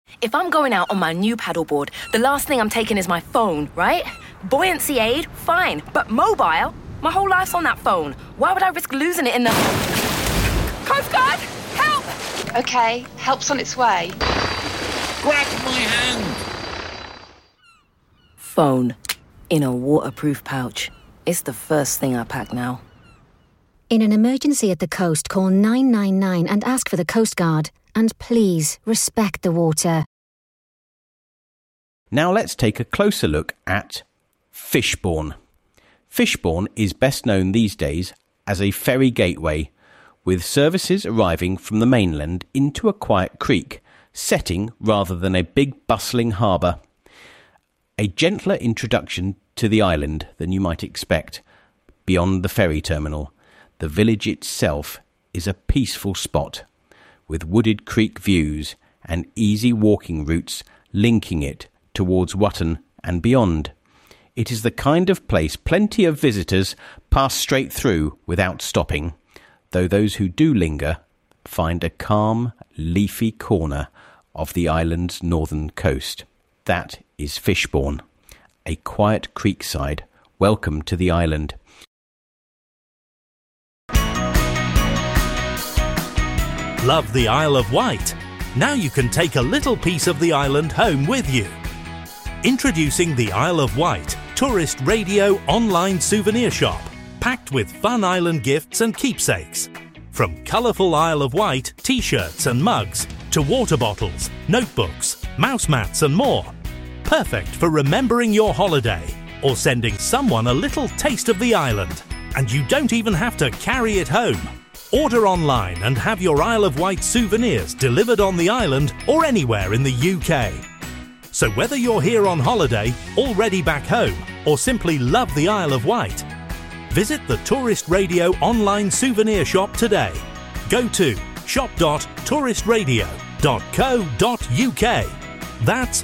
If I'm going out on my new paddleboard, the last thing I'm taking is my phone, right? Buoyancy aid, fine. But mobile? My whole life's on that phone. Why would I risk losing it in the... Coast Guard! Help! OK, help's on its way. Grab my hand! Phone. In a waterproof pouch. It's the first thing I pack now. In an emergency at the coast, call 999 and ask for the Coast Guard. And please, respect the water. Now let's take a closer look at Fishbourne. Fishbourne is best known these days as a ferry gateway, with services arriving from the mainland into a quiet creek, setting rather than a big bustling harbour. A gentler introduction to the island than you might expect. Beyond the ferry terminal, the village itself is a peaceful spot, with wooded creek views and easy walking routes linking it towards Wotton and beyond. It is the kind of place plenty of visitors pass straight through without stopping, though those who do linger find a calm, leafy corner of the island's northern coast. That is Fishbourne, a quiet creekside welcome to the island. Love the Isle of Wight? Now you can take a little piece of the island home with you. Introducing the Isle of Wight Tourist Radio online souvenir shop, packed with fun island gifts and keepsakes. From colourful Isle of Wight t-shirts and mugs to water bottles, notebooks, mouse mats and more. Perfect for remembering your holiday or sending someone a little taste of the island. And you don't even have to carry it home. Order online and have your Isle of Wight souvenirs delivered on the island or anywhere in the UK. So whether you're here on holiday, already back home, or simply love the Isle of Wight, visit the Tourist Radio online souvenir shop today. Go to shop.touristradio.co.uk. That's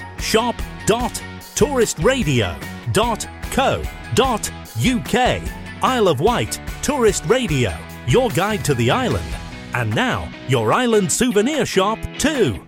shop.touristradio.co.uk. Isle of Wight Tourist Radio, your guide to the island. And now, your island souvenir shop too.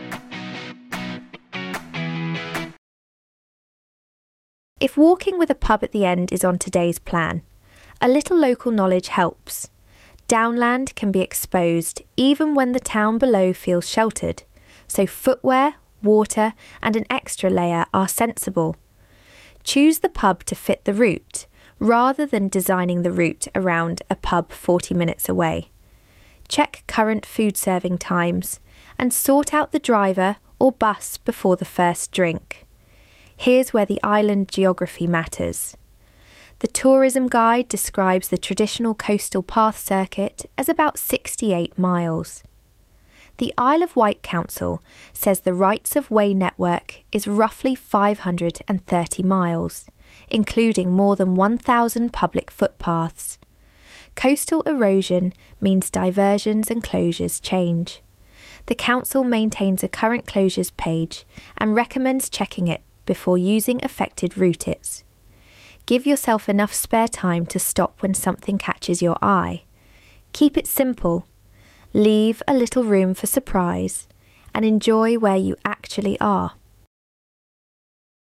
If walking with a pub at the end is on today's plan, a little local knowledge helps. Downland can be exposed even when the town below feels sheltered, so footwear, water and an extra layer are sensible. Choose the pub to fit the route, rather than designing the route around a pub 40 minutes away. Check current food serving times and sort out the driver or bus before the first drink. Here's where the island geography matters. The tourism guide describes the traditional coastal path circuit as about 68 miles. The Isle of Wight Council says the rights of way network is roughly 530 miles, including more than 1,000 public footpaths. Coastal erosion means diversions and closures change. The council maintains a current closures page and recommends checking it before using affected routes. Give yourself enough spare time to stop when something catches your eye. Keep it simple. Leave a little room for surprise and enjoy where you actually are.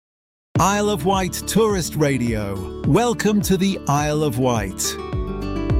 Isle of Wight Tourist Radio. Welcome to the Isle of Wight.